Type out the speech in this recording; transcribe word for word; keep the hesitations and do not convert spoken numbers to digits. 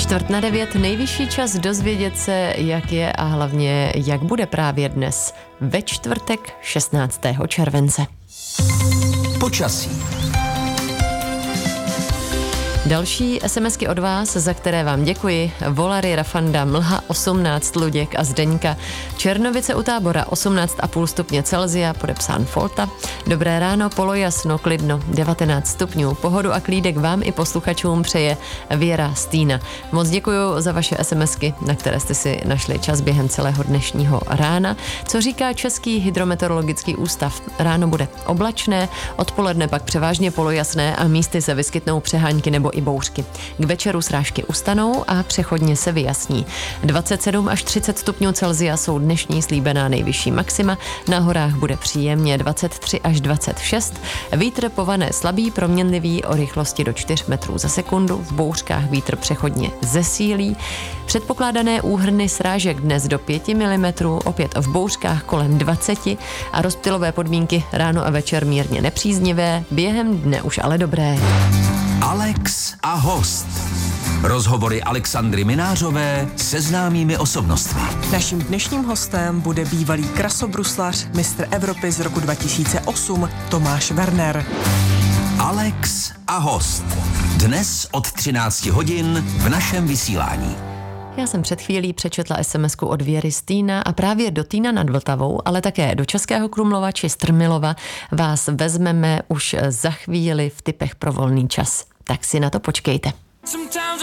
Čtvrt na devět, nejvyšší čas dozvědět se, jak je a hlavně, jak bude právě dnes ve čtvrtek šestnáctého července. Počasí. Další SMSky od vás, za které vám děkuji. Volary, Rafanda, Mlha osmnáct, Luděk a Zdeňka. Černovice u Tábora osmnáct a půl stupně Celsia, podepsán Folta. Dobré ráno, polojasno, klidno, devatenáct stupňů. Pohodu a klídek vám i posluchačům přeje Věra Stýna. Moc děkuji za vaše SMSky, na které jste si našli čas během celého dnešního rána. Co říká Český hydrometeorologický ústav? Ráno bude oblačné, odpoledne pak převážně polojasné a místy se vyskytnou přehánky nebo i bouřky. K večeru srážky ustanou a přechodně se vyjasní. dvacet sedm až třicet stupňů Celsia jsou dnešní slíbená nejvyšší maxima. Na horách bude příjemně dvacet tři až dvacet šest. Vítr pované slabý, proměnlivý o rychlosti do čtyř metrů za sekundu. V bouřkách vítr přechodně zesílí. Předpokládané úhrny srážek dnes do pět milimetrů, opět v bouřkách kolem dvacet a rozptylové podmínky ráno a večer mírně nepříznivé, během dne už ale dobré. Alex a host. Rozhovory Alexandry Minářové se známými osobnostmi. Naším dnešním hostem bude bývalý krasobruslař, mistr Evropy z roku dva tisíce osm Tomáš Werner. Alex a host. Dnes od třináct hodin v našem vysílání. Já jsem před chvílí přečetla SMSku od Věry Stýna a právě do Týna nad Vltavou, ale také do Českého Krumlova či Strmilova vás vezmeme už za chvíli v tipech pro volný čas. Tak si na to počkejte.